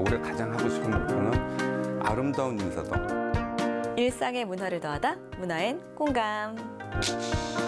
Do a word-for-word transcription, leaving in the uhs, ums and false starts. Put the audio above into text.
우리가 가장 하고 싶은 목표는 아름다운 인사동. 일상의 문화를 더하다 문화엔 공감.